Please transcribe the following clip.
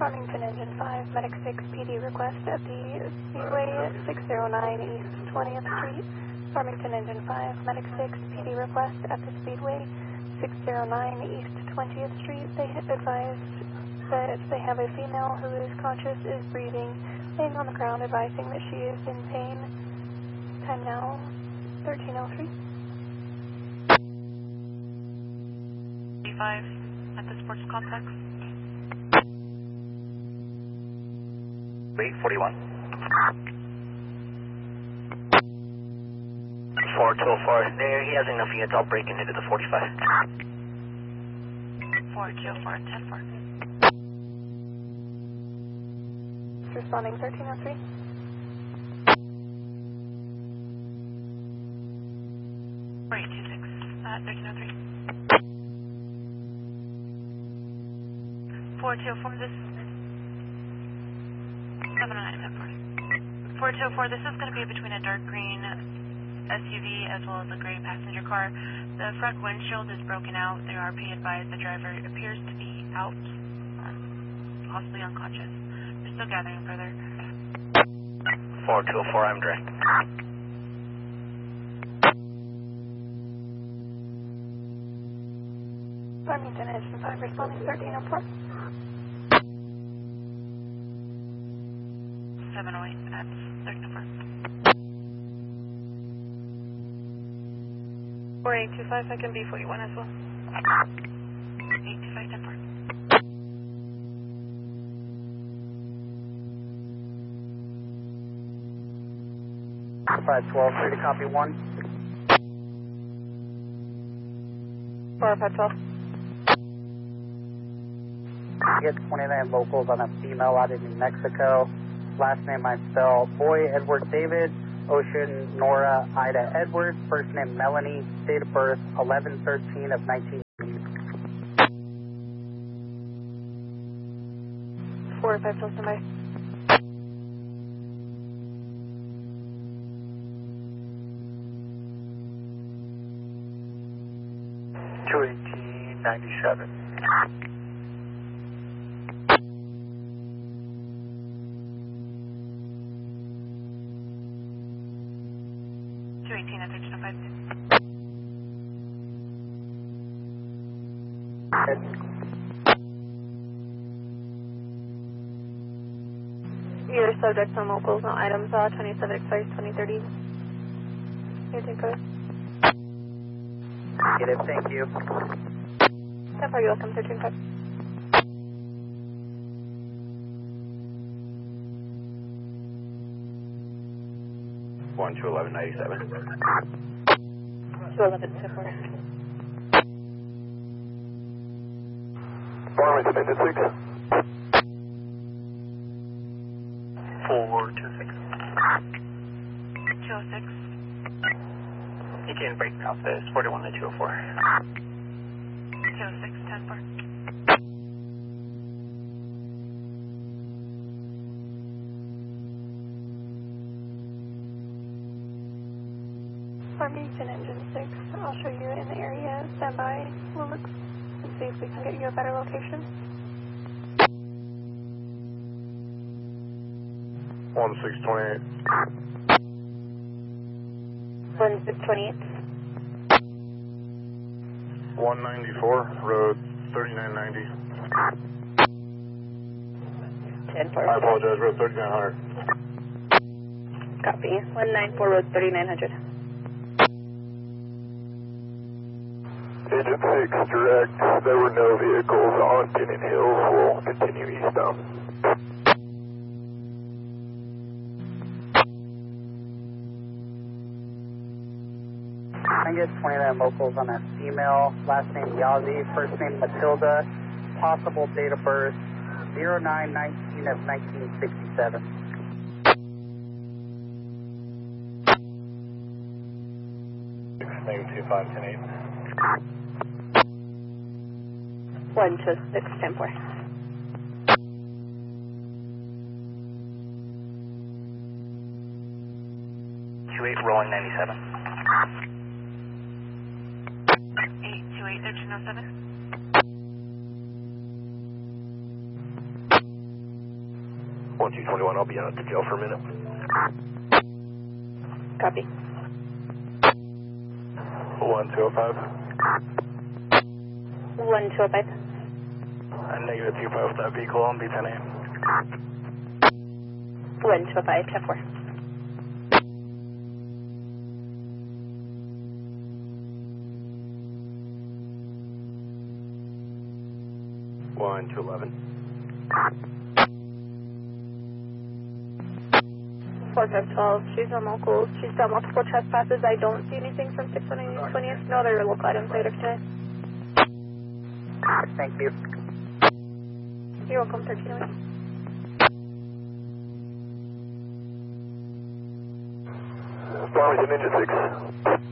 Farmington Engine 5, Medic 6 PD request at the Speedway 609 East 20th Street. Farmington Engine 5, Medic 6 PD request at the Speedway 609 East 20th Street. They advised that they have a female who is conscious, is breathing, laying on the ground, advising that she is in pain. Time now, 13:03. 5 at the sports complex. 841. 4204. There, he has enough units. I'll break into the 45. 4204, 10-4. Responding 13:03. Right, 26 at 13:03. 4204, this 709, 4204, this is going to be between a dark green SUV as well as a gray passenger car. The front windshield is broken out. The RP advised the driver appears to be out, possibly unconscious. We're still gathering further. 4204, I'm direct. Farmington Engine 5 responding 13:04. 708 at 13:04. 4825, I can be 41 as well. 825, 10-4. Five 12, ready to copy 1. 4512. Get 29 locals on a female out of New Mexico. Last name I spell Boy Edward David, Ocean Nora Ida Edward, first name Melanie, date of birth 11/13 of 1980. 4512, somebody. $218.97. 218 at 13:05. Your subjects on locals, no items, 27 expires 2030. Your take code. Get it, thank you. 10-4, you're welcome, 13-5. One to 1197. 211, 10-4. Farmington Engine 6. 426. 206. You can break off this 41 to 204. 206, 10-4. Farmington Engine 6, I'll show you in the area. Stand by. We'll look and see if we can get you a better location. 1628. 1628. 194, road 3990. 10-4. I apologize, road 3900. Copy. 194 road 3900. Agent 6, direct. There were no vehicles on Pinyon Hills. We'll continue eastbound. I get 29 locals on a female, last name Yazi, first name Matilda, possible date of birth 09/19 of 1967. 2510-8. 126, 10-4. 28 rolling 97. 828, 1307. on 221. I'll be out at the jail for a minute. Copy. 1205. 1205. Negative 25 with that vehicle on B10A. 1205, 10-4. One, 211. 4512, she's on locals. She's got multiple trespasses. I don't see anything from 619 20th. No other local items later today. Thank you. You're welcome, 1308. Farmington Engine 6.